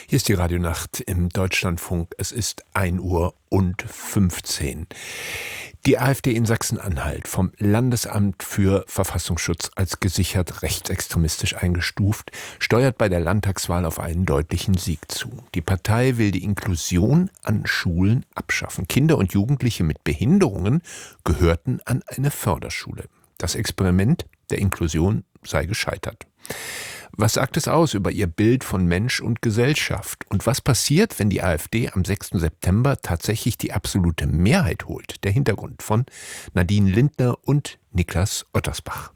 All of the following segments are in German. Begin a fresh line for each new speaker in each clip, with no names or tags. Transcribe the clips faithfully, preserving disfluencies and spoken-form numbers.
Hier ist die Radionacht im Deutschlandfunk. Es ist ein Uhr und fünfzehn. Die AfD in Sachsen-Anhalt, vom Landesamt für Verfassungsschutz als gesichert rechtsextremistisch eingestuft, steuert bei der Landtagswahl auf einen deutlichen Sieg zu. Die Partei will die Inklusion an Schulen abschaffen. Kinder und Jugendliche mit Behinderungen gehörten an eine Förderschule. Das Experiment der Inklusion sei gescheitert. Was sagt es aus über ihr Bild von Mensch und Gesellschaft? Und was passiert, wenn die AfD am sechsten September tatsächlich die absolute Mehrheit holt? Der Hintergrund von Nadine Lindner und Niklas Ottersbach.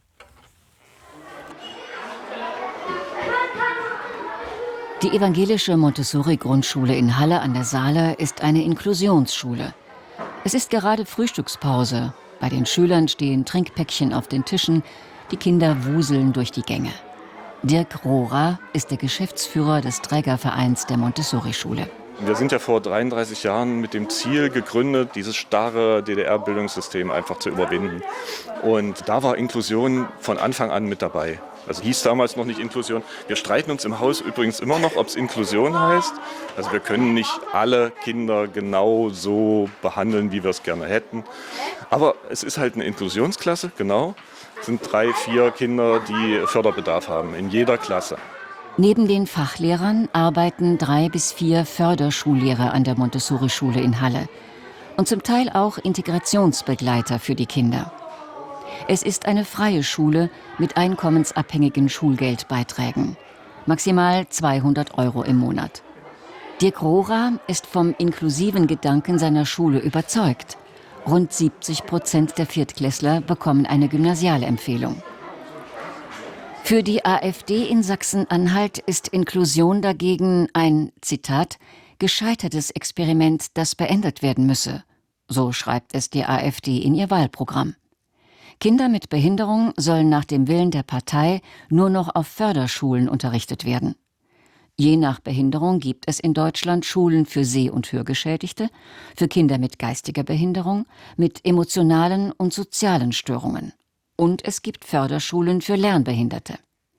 Die evangelische Montessori-Grundschule in Halle an der Saale ist eine Inklusionsschule. Es ist gerade Frühstückspause. Bei den Schülern stehen Trinkpäckchen auf den Tischen. Die Kinder wuseln durch die Gänge. Dirk Rohrer ist der Geschäftsführer des Trägervereins der Montessori-Schule.
Wir sind ja vor dreiunddreißig Jahren mit dem Ziel gegründet, dieses starre D D R-Bildungssystem einfach zu überwinden. Und da war Inklusion von Anfang an mit dabei. Also hieß damals noch nicht Inklusion. Wir streiten uns im Haus übrigens immer noch, ob es Inklusion heißt. Also wir können nicht alle Kinder genau so behandeln, wie wir es gerne hätten. Aber es ist halt eine Inklusionsklasse, genau. Es sind drei, vier Kinder, die Förderbedarf haben, in jeder Klasse.
Neben den Fachlehrern arbeiten drei bis vier Förderschullehrer an der Montessori-Schule in Halle und zum Teil auch Integrationsbegleiter für die Kinder. Es ist eine freie Schule mit einkommensabhängigen Schulgeldbeiträgen, maximal zweihundert Euro im Monat. Dirk Rohrer ist vom inklusiven Gedanken seiner Schule überzeugt. Rund siebzig Prozent der Viertklässler bekommen eine Gymnasialempfehlung. Für die AfD in Sachsen-Anhalt ist Inklusion dagegen ein, Zitat, gescheitertes Experiment, das beendet werden müsse. So schreibt es die AfD in ihr Wahlprogramm. Kinder mit Behinderung sollen nach dem Willen der Partei nur noch auf Förderschulen unterrichtet werden. Je nach Behinderung gibt es in Deutschland Schulen für Seh- und Hörgeschädigte, für Kinder mit geistiger Behinderung, mit emotionalen und sozialen Störungen. Und es gibt Förderschulen für Lernbehinderte.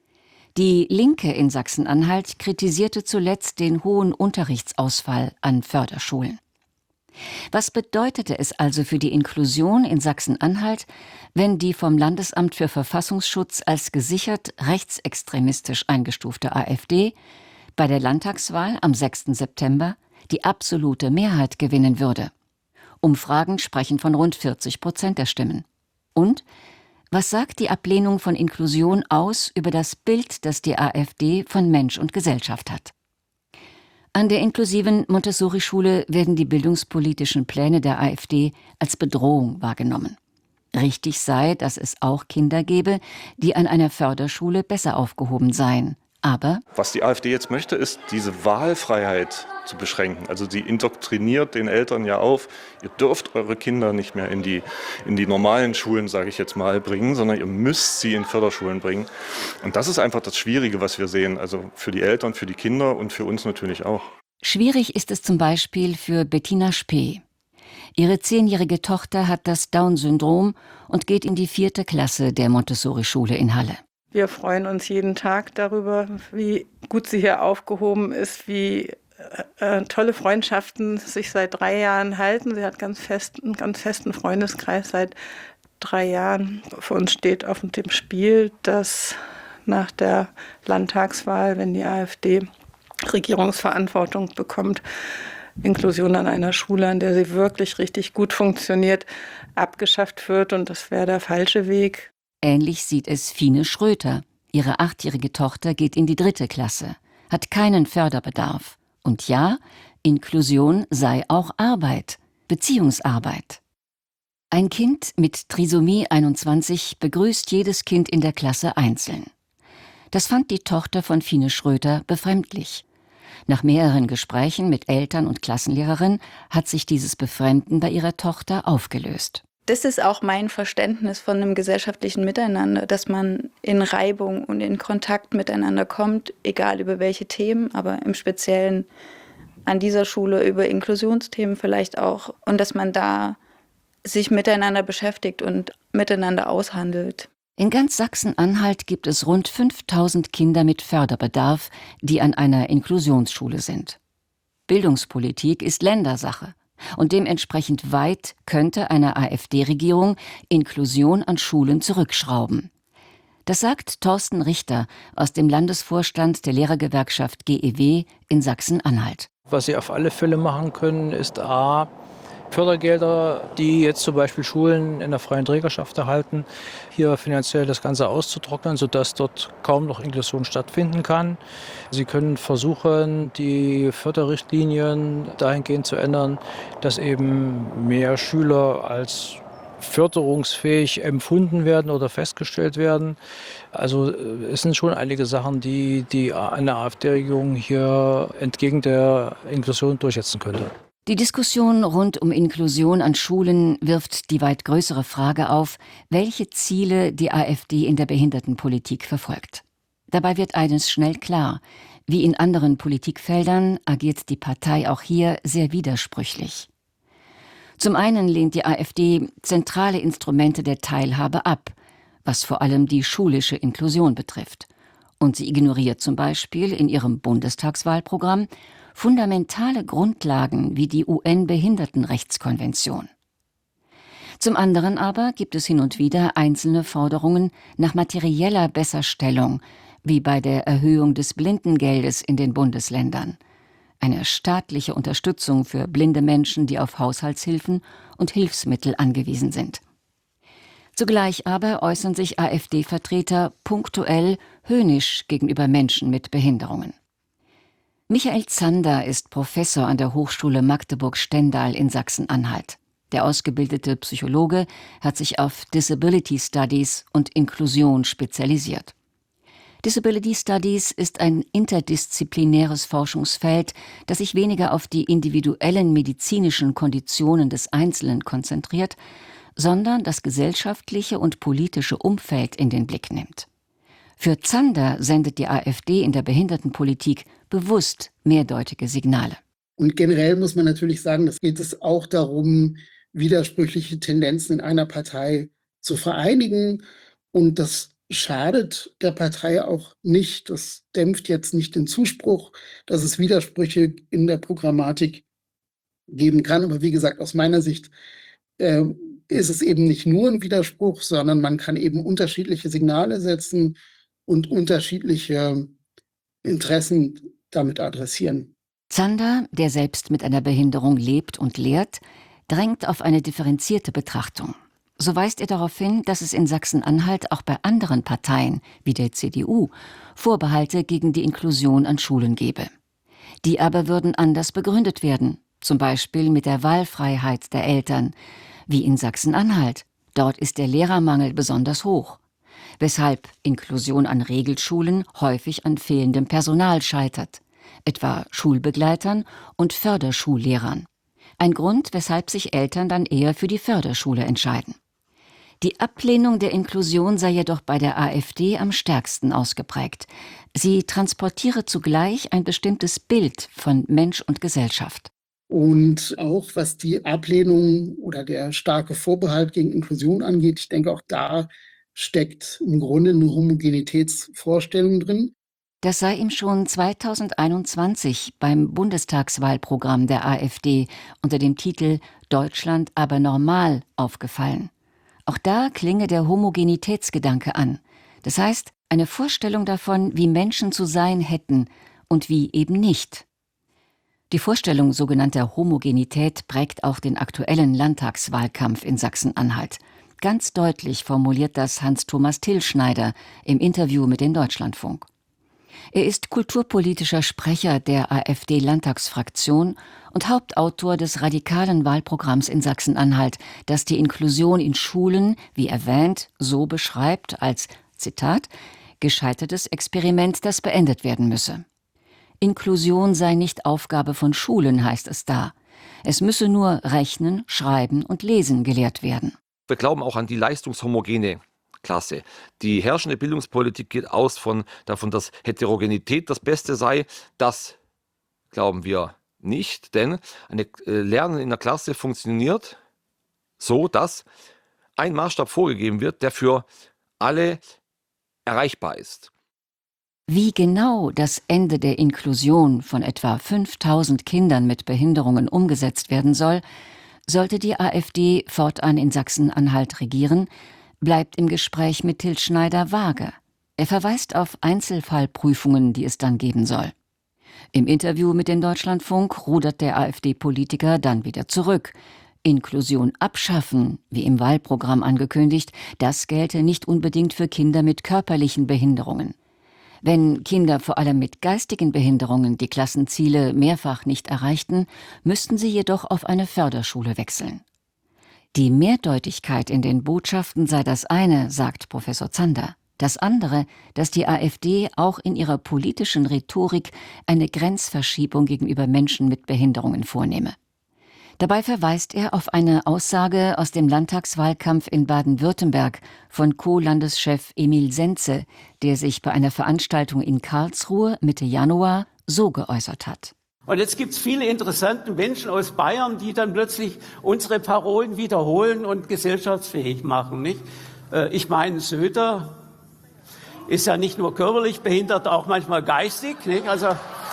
Die Linke in Sachsen-Anhalt kritisierte zuletzt den hohen Unterrichtsausfall an Förderschulen. Was bedeutete es also für die Inklusion in Sachsen-Anhalt, wenn die vom Landesamt für Verfassungsschutz als gesichert rechtsextremistisch eingestufte AfD bei der Landtagswahl am sechsten September die absolute Mehrheit gewinnen würde? Umfragen sprechen von rund vierzig Prozent der Stimmen. Und was sagt die Ablehnung von Inklusion aus über das Bild, das die AfD von Mensch und Gesellschaft hat? An der inklusiven Montessori-Schule werden die bildungspolitischen Pläne der AfD als Bedrohung wahrgenommen. Richtig sei, dass es auch Kinder gebe, die an einer Förderschule besser aufgehoben seien. Aber
was die AfD jetzt möchte, ist diese Wahlfreiheit zu beschränken. Also sie indoktriniert den Eltern ja auf, ihr dürft eure Kinder nicht mehr in die, in die normalen Schulen, sage ich jetzt mal, bringen, sondern ihr müsst sie in Förderschulen bringen. Und das ist einfach das Schwierige, was wir sehen. Also für die Eltern, für die Kinder und für uns natürlich auch.
Schwierig ist es zum Beispiel für Bettina Spee. Ihre zehnjährige Tochter hat das Down-Syndrom und geht in die vierte Klasse der Montessori-Schule in Halle.
Wir freuen uns jeden Tag darüber, wie gut sie hier aufgehoben ist, wie äh, tolle Freundschaften sich seit drei Jahren halten. Sie hat ganz fest, einen ganz festen Freundeskreis seit drei Jahren. Für uns steht auf dem Spiel, dass nach der Landtagswahl, wenn die AfD Regierungsverantwortung bekommt, Inklusion an einer Schule, an der sie wirklich richtig gut funktioniert, abgeschafft wird. Und das wäre der falsche Weg.
Ähnlich sieht es Fine Schröter. Ihre achtjährige Tochter geht in die dritte Klasse, hat keinen Förderbedarf. Und ja, Inklusion sei auch Arbeit, Beziehungsarbeit. Ein Kind mit Trisomie einundzwanzig begrüßt jedes Kind in der Klasse einzeln. Das fand die Tochter von Fine Schröter befremdlich. Nach mehreren Gesprächen mit Eltern und Klassenlehrerin hat sich dieses Befremden bei ihrer Tochter aufgelöst.
Das ist auch mein Verständnis von einem gesellschaftlichen Miteinander, dass man in Reibung und in Kontakt miteinander kommt, egal über welche Themen, aber im Speziellen an dieser Schule über Inklusionsthemen vielleicht auch. Und dass man da sich miteinander beschäftigt und miteinander aushandelt.
In ganz Sachsen-Anhalt gibt es rund fünftausend Kinder mit Förderbedarf, die an einer Inklusionsschule sind. Bildungspolitik ist Ländersache und dementsprechend weit könnte eine AfD-Regierung Inklusion an Schulen zurückschrauben. Das sagt Thorsten Richter aus dem Landesvorstand der Lehrergewerkschaft G E W in Sachsen-Anhalt.
Was sie auf alle Fälle machen können, ist a. Fördergelder, die jetzt zum Beispiel Schulen in der freien Trägerschaft erhalten, hier finanziell das Ganze auszutrocknen, sodass dort kaum noch Inklusion stattfinden kann. Sie können versuchen, die Förderrichtlinien dahingehend zu ändern, dass eben mehr Schüler als förderungsfähig empfunden werden oder festgestellt werden. Also es sind schon einige Sachen, die, die eine AfD-Regierung hier entgegen der Inklusion durchsetzen könnte.
Die Diskussion rund um Inklusion an Schulen wirft die weit größere Frage auf, welche Ziele die AfD in der Behindertenpolitik verfolgt. Dabei wird eines schnell klar: Wie in anderen Politikfeldern agiert die Partei auch hier sehr widersprüchlich. Zum einen lehnt die AfD zentrale Instrumente der Teilhabe ab, was vor allem die schulische Inklusion betrifft. Und sie ignoriert zum Beispiel in ihrem Bundestagswahlprogramm fundamentale Grundlagen wie die U N-Behindertenrechtskonvention. Zum anderen aber gibt es hin und wieder einzelne Forderungen nach materieller Besserstellung, wie bei der Erhöhung des Blindengeldes in den Bundesländern, eine staatliche Unterstützung für blinde Menschen, die auf Haushaltshilfen und Hilfsmittel angewiesen sind. Zugleich aber äußern sich AfD-Vertreter punktuell höhnisch gegenüber Menschen mit Behinderungen. Michael Zander ist Professor an der Hochschule Magdeburg-Stendal in Sachsen-Anhalt. Der ausgebildete Psychologe hat sich auf Disability Studies und Inklusion spezialisiert. Disability Studies ist ein interdisziplinäres Forschungsfeld, das sich weniger auf die individuellen medizinischen Konditionen des Einzelnen konzentriert, sondern das gesellschaftliche und politische Umfeld in den Blick nimmt. Für Zander sendet die AfD in der Behindertenpolitik bewusst mehrdeutige Signale.
Und generell muss man natürlich sagen, es geht es auch darum, widersprüchliche Tendenzen in einer Partei zu vereinigen. Und das schadet der Partei auch nicht. Das dämpft jetzt nicht den Zuspruch, dass es Widersprüche in der Programmatik geben kann. Aber wie gesagt, aus meiner Sicht äh, ist es eben nicht nur ein Widerspruch, sondern man kann eben unterschiedliche Signale setzen und unterschiedliche Interessen damit adressieren.
Zander, der selbst mit einer Behinderung lebt und lehrt, drängt auf eine differenzierte Betrachtung. So weist er darauf hin, dass es in Sachsen-Anhalt auch bei anderen Parteien, wie der C D U, Vorbehalte gegen die Inklusion an Schulen gebe. Die aber würden anders begründet werden, zum Beispiel mit der Wahlfreiheit der Eltern, wie in Sachsen-Anhalt. Dort ist der Lehrermangel besonders hoch, weshalb Inklusion an Regelschulen häufig an fehlendem Personal scheitert, etwa Schulbegleitern und Förderschullehrern. Ein Grund, weshalb sich Eltern dann eher für die Förderschule entscheiden. Die Ablehnung der Inklusion sei jedoch bei der AfD am stärksten ausgeprägt. Sie transportiere zugleich ein bestimmtes Bild von Mensch und Gesellschaft.
Und auch was die Ablehnung oder der starke Vorbehalt gegen Inklusion angeht, ich denke, auch da steckt im Grunde eine Homogenitätsvorstellung drin.
Das sei ihm schon zweitausendeinundzwanzig beim Bundestagswahlprogramm der AfD unter dem Titel »Deutschland aber normal« aufgefallen. Auch da klinge der Homogenitätsgedanke an. Das heißt, eine Vorstellung davon, wie Menschen zu sein hätten und wie eben nicht. Die Vorstellung sogenannter Homogenität prägt auch den aktuellen Landtagswahlkampf in Sachsen-Anhalt. Ganz deutlich formuliert das Hans-Thomas Tillschneider im Interview mit dem Deutschlandfunk. Er ist kulturpolitischer Sprecher der AfD-Landtagsfraktion und Hauptautor des radikalen Wahlprogramms in Sachsen-Anhalt, das die Inklusion in Schulen, wie erwähnt, so beschreibt als, Zitat, gescheitertes Experiment, das beendet werden müsse. Inklusion sei nicht Aufgabe von Schulen, heißt es da. Es müsse nur Rechnen, Schreiben und Lesen gelehrt werden.
Wir glauben auch an die leistungshomogene Klasse. Die herrschende Bildungspolitik geht aus von, davon, dass Heterogenität das Beste sei. Das glauben wir nicht, denn ein Lernen in der Klasse funktioniert so, dass ein Maßstab vorgegeben wird, der für alle erreichbar ist.
Wie genau das Ende der Inklusion von etwa fünftausend Kindern mit Behinderungen umgesetzt werden soll, sollte die AfD fortan in Sachsen-Anhalt regieren, bleibt im Gespräch mit Til Schneider vage. Er verweist auf Einzelfallprüfungen, die es dann geben soll. Im Interview mit dem Deutschlandfunk rudert der AfD-Politiker dann wieder zurück. Inklusion abschaffen, wie im Wahlprogramm angekündigt, das gelte nicht unbedingt für Kinder mit körperlichen Behinderungen. Wenn Kinder vor allem mit geistigen Behinderungen die Klassenziele mehrfach nicht erreichten, müssten sie jedoch auf eine Förderschule wechseln. Die Mehrdeutigkeit in den Botschaften sei das eine, sagt Professor Zander. Das andere, dass die AfD auch in ihrer politischen Rhetorik eine Grenzverschiebung gegenüber Menschen mit Behinderungen vornehme. Dabei verweist er auf eine Aussage aus dem Landtagswahlkampf in Baden-Württemberg von Co-Landeschef Emil Senze, der sich bei einer Veranstaltung in Karlsruhe Mitte Januar so geäußert hat.
Und jetzt gibt es viele interessante Menschen aus Bayern, die dann plötzlich unsere Parolen wiederholen und gesellschaftsfähig machen. Nicht? Ich meine, Söder ist ja nicht nur körperlich behindert, auch manchmal geistig. Nicht? Also,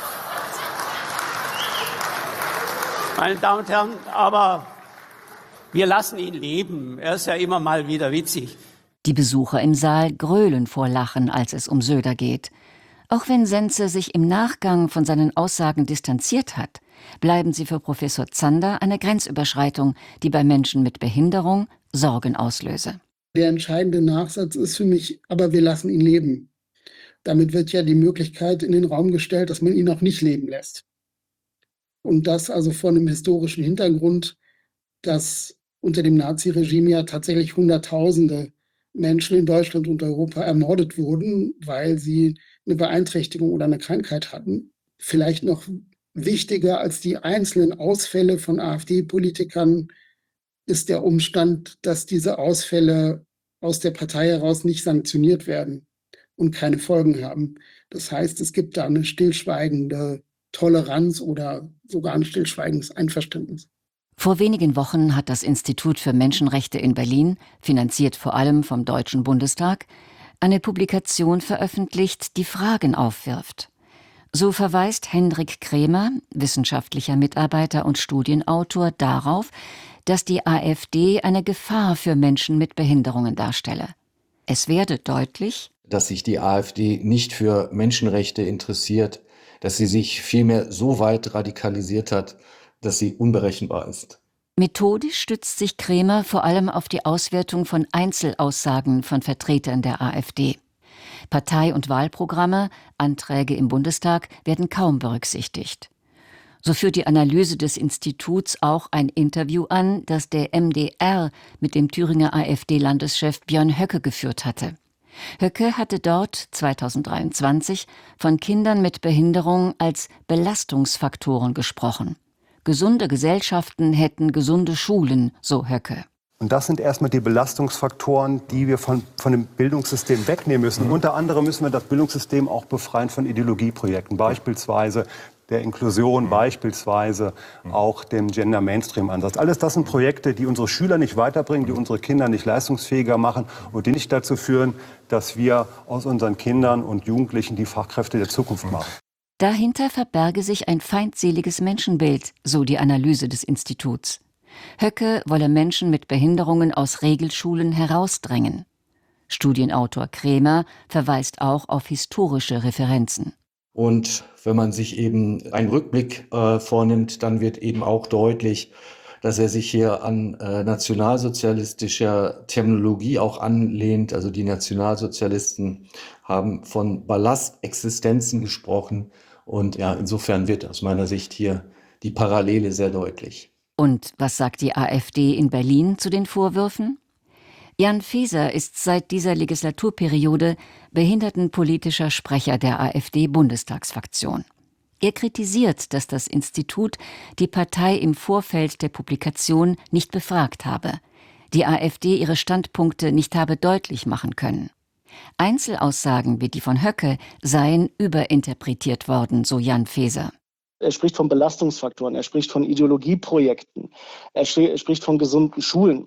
meine Damen und Herren, aber wir lassen ihn leben. Er ist ja immer mal wieder witzig.
Die Besucher im Saal gröhlen vor Lachen, als es um Söder geht. Auch wenn Senze sich im Nachgang von seinen Aussagen distanziert hat, bleiben sie für Professor Zander eine Grenzüberschreitung, die bei Menschen mit Behinderung Sorgen auslöse.
Der entscheidende Nachsatz ist für mich, aber wir lassen ihn leben. Damit wird ja die Möglichkeit in den Raum gestellt, dass man ihn auch nicht leben lässt. Und das also vor einem historischen Hintergrund, dass unter dem Naziregime ja tatsächlich Hunderttausende Menschen in Deutschland und Europa ermordet wurden, weil sie eine Beeinträchtigung oder eine Krankheit hatten. Vielleicht noch wichtiger als die einzelnen Ausfälle von AfD-Politikern ist der Umstand, dass diese Ausfälle aus der Partei heraus nicht sanktioniert werden und keine Folgen haben. Das heißt, es gibt da eine stillschweigende Toleranz oder sogar ein stillschweigendes Einverständnis.
Vor wenigen Wochen hat das Institut für Menschenrechte in Berlin, finanziert vor allem vom Deutschen Bundestag, eine Publikation veröffentlicht, die Fragen aufwirft. So verweist Hendrik Krämer, wissenschaftlicher Mitarbeiter und Studienautor, darauf, dass die AfD eine Gefahr für Menschen mit Behinderungen darstelle. Es werde deutlich,
dass sich die AfD nicht für Menschenrechte interessiert, dass sie sich vielmehr so weit radikalisiert hat, dass sie unberechenbar ist.
Methodisch stützt sich Krämer vor allem auf die Auswertung von Einzelaussagen von Vertretern der AfD. Partei- und Wahlprogramme, Anträge im Bundestag werden kaum berücksichtigt. So führt die Analyse des Instituts auch ein Interview an, das der M D R mit dem Thüringer AfD-Landeschef Björn Höcke geführt hatte. Höcke hatte dort zweitausenddreiundzwanzig von Kindern mit Behinderung als Belastungsfaktoren gesprochen. Gesunde Gesellschaften hätten gesunde Schulen, so Höcke.
Und das sind erstmal die Belastungsfaktoren, die wir von, von dem Bildungssystem wegnehmen müssen. Mhm. Unter anderem müssen wir das Bildungssystem auch befreien von Ideologieprojekten, beispielsweise der Inklusion, mhm. beispielsweise mhm. auch dem Gender-Mainstream-Ansatz. Alles das sind Projekte, die unsere Schüler nicht weiterbringen, die unsere Kinder nicht leistungsfähiger machen und die nicht dazu führen, dass wir aus unseren Kindern und Jugendlichen die Fachkräfte der Zukunft mhm. machen.
Dahinter verberge sich ein feindseliges Menschenbild, so die Analyse des Instituts. Höcke wolle Menschen mit Behinderungen aus Regelschulen herausdrängen. Studienautor Krämer verweist auch auf historische Referenzen.
Und wenn man sich eben einen Rückblick äh, vornimmt, dann wird eben auch deutlich, dass er sich hier an äh, nationalsozialistischer Terminologie auch anlehnt. Also die Nationalsozialisten haben von Ballastexistenzen gesprochen. Und ja, insofern wird aus meiner Sicht hier die Parallele sehr deutlich.
Und was sagt die AfD in Berlin zu den Vorwürfen? Jan Faeser ist seit dieser Legislaturperiode behindertenpolitischer Sprecher der AfD-Bundestagsfraktion. Er kritisiert, dass das Institut die Partei im Vorfeld der Publikation nicht befragt habe, die AfD ihre Standpunkte nicht habe deutlich machen können. Einzelaussagen wie die von Höcke seien überinterpretiert worden, so Jan Faeser.
Er spricht von Belastungsfaktoren, er spricht von Ideologieprojekten, er spricht von gesunden Schulen.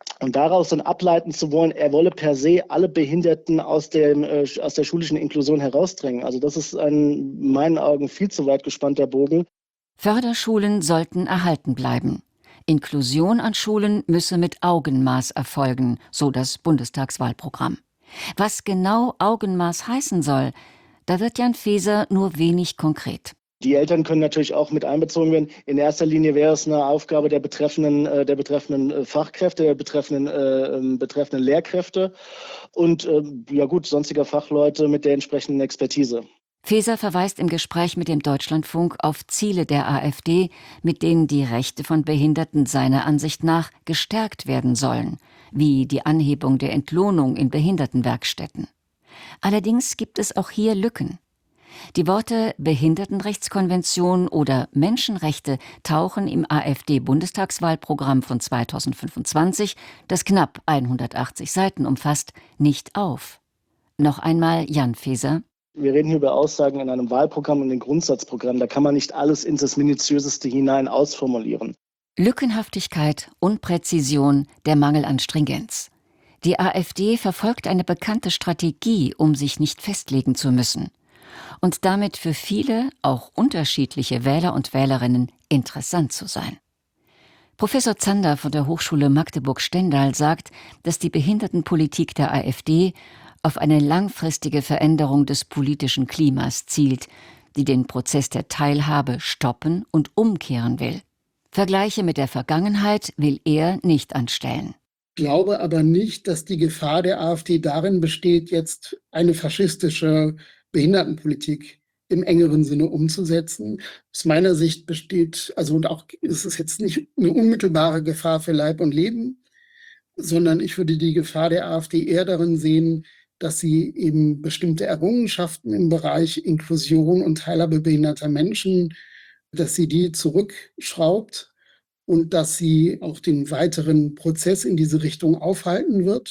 Und daraus dann ableiten zu wollen, er wolle per se alle Behinderten aus, dem, äh, aus der schulischen Inklusion herausdrängen. Also das ist ein, in meinen Augen viel zu weit gespannter Bogen.
Förderschulen sollten erhalten bleiben. Inklusion an Schulen müsse mit Augenmaß erfolgen, so das Bundestagswahlprogramm. Was genau Augenmaß heißen soll, da wird Jan Faeser nur wenig konkret.
Die Eltern können natürlich auch mit einbezogen werden. In erster Linie wäre es eine Aufgabe der betreffenden, äh, der betreffenden Fachkräfte, der betreffenden, äh, betreffenden Lehrkräfte und äh, ja gut, sonstiger Fachleute mit der entsprechenden Expertise.
Faeser verweist im Gespräch mit dem Deutschlandfunk auf Ziele der AfD, mit denen die Rechte von Behinderten seiner Ansicht nach gestärkt werden sollen, wie die Anhebung der Entlohnung in Behindertenwerkstätten. Allerdings gibt es auch hier Lücken. Die Worte Behindertenrechtskonvention oder Menschenrechte tauchen im AfD-Bundestagswahlprogramm von zweitausendfünfundzwanzig, das knapp hundertachtzig Seiten umfasst, nicht auf. Noch einmal Jan Faeser.
Wir reden hier über Aussagen in einem Wahlprogramm und einem Grundsatzprogramm. Da kann man nicht alles ins das Minutiöseste hinein ausformulieren.
Lückenhaftigkeit, Unpräzision, der Mangel an Stringenz. Die AfD verfolgt eine bekannte Strategie, um sich nicht festlegen zu müssen. Und damit für viele, auch unterschiedliche Wähler und Wählerinnen interessant zu sein. Professor Zander von der Hochschule Magdeburg-Stendal sagt, dass die Behindertenpolitik der AfD auf eine langfristige Veränderung des politischen Klimas zielt, die den Prozess der Teilhabe stoppen und umkehren will. Vergleiche mit der Vergangenheit will er nicht anstellen.
Ich glaube aber nicht, dass die Gefahr der AfD darin besteht, jetzt eine faschistische Behindertenpolitik im engeren Sinne umzusetzen. Aus meiner Sicht besteht, also und auch ist es jetzt nicht eine unmittelbare Gefahr für Leib und Leben, sondern ich würde die Gefahr der AfD eher darin sehen, dass sie eben bestimmte Errungenschaften im Bereich Inklusion und Teilhabe behinderter Menschen, dass sie die zurückschraubt und dass sie auch den weiteren Prozess in diese Richtung aufhalten wird.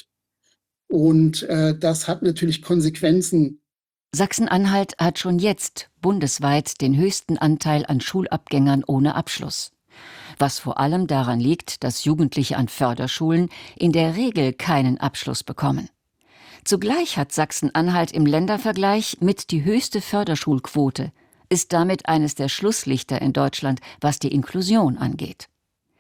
Und äh, das hat natürlich Konsequenzen.
Sachsen-Anhalt hat schon jetzt bundesweit den höchsten Anteil an Schulabgängern ohne Abschluss. Was vor allem daran liegt, dass Jugendliche an Förderschulen in der Regel keinen Abschluss bekommen. Zugleich hat Sachsen-Anhalt im Ländervergleich mit die höchste Förderschulquote, ist damit eines der Schlusslichter in Deutschland, was die Inklusion angeht.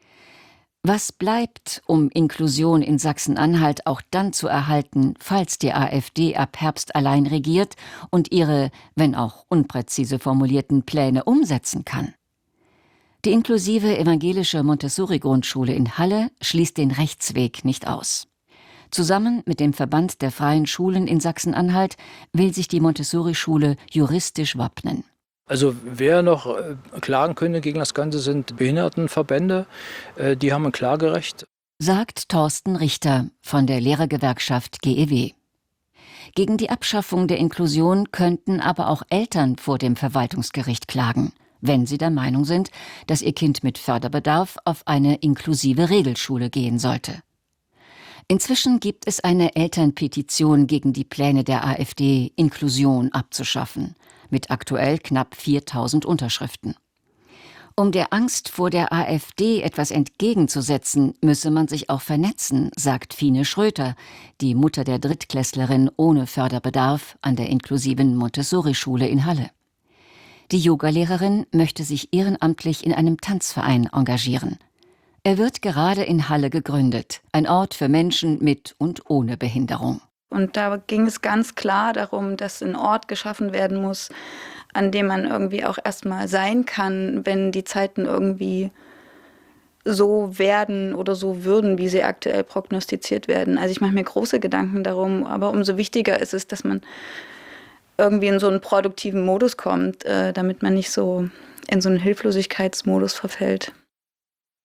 Was bleibt, um Inklusion in Sachsen-Anhalt auch dann zu erhalten, falls die AfD ab Herbst allein regiert und ihre, wenn auch unpräzise formulierten Pläne umsetzen kann? Die inklusive evangelische Montessori-Grundschule in Halle schließt den Rechtsweg nicht aus. Zusammen mit dem Verband der freien Schulen in Sachsen-Anhalt will sich die Montessori-Schule juristisch wappnen.
Also wer noch äh, klagen könnte gegen das Ganze, sind Behindertenverbände. Äh, die haben ein Klagerecht.
Sagt Thorsten Richter von der Lehrergewerkschaft G E W. Gegen die Abschaffung der Inklusion könnten aber auch Eltern vor dem Verwaltungsgericht klagen, wenn sie der Meinung sind, dass ihr Kind mit Förderbedarf auf eine inklusive Regelschule gehen sollte. Inzwischen gibt es eine Elternpetition gegen die Pläne der AfD, Inklusion abzuschaffen, mit aktuell knapp viertausend Unterschriften. Um der Angst vor der AfD etwas entgegenzusetzen, müsse man sich auch vernetzen, sagt Fine Schröter, die Mutter der Drittklässlerin ohne Förderbedarf an der inklusiven Montessori-Schule in Halle. Die Yogalehrerin möchte sich ehrenamtlich in einem Tanzverein engagieren. Er wird gerade in Halle gegründet, ein Ort für Menschen mit und ohne Behinderung.
Und da ging es ganz klar darum, dass ein Ort geschaffen werden muss, an dem man irgendwie auch erstmal sein kann, wenn die Zeiten irgendwie so werden oder so würden, wie sie aktuell prognostiziert werden. Also ich mache mir große Gedanken darum, aber umso wichtiger ist es, dass man irgendwie in so einen produktiven Modus kommt, äh, damit man nicht so in so einen Hilflosigkeitsmodus verfällt.